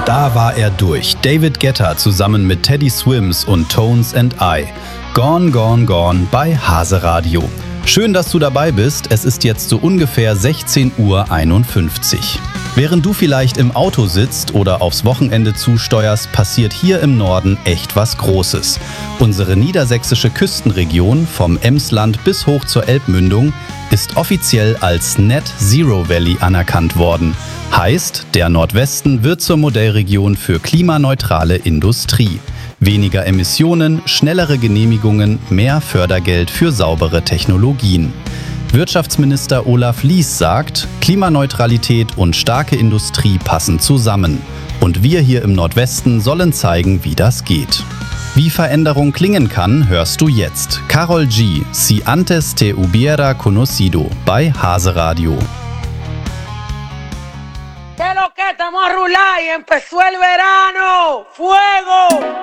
Da war er durch. David Guetta zusammen mit Teddy Swims und Tones and I. Gone, Gone, Gone bei Hase Radio. Schön, dass du dabei bist. Es ist jetzt so ungefähr 16:51 Uhr. Während du vielleicht im Auto sitzt oder aufs Wochenende zusteuerst, passiert hier im Norden echt was Großes. Unsere niedersächsische Küstenregion vom Emsland bis hoch zur Elbmündung ist offiziell als Net Zero Valley anerkannt worden. Heißt, der Nordwesten wird zur Modellregion für klimaneutrale Industrie. Weniger Emissionen, schnellere Genehmigungen, mehr Fördergeld für saubere Technologien. Wirtschaftsminister Olaf Lies sagt, Klimaneutralität und starke Industrie passen zusammen. Und wir hier im Nordwesten sollen zeigen, wie das geht. Wie Veränderung klingen kann, hörst du jetzt. Karol G. Si antes te hubiera conocido bei Hase Radio. ¿Qué lo que estamos a rular y empezó el verano?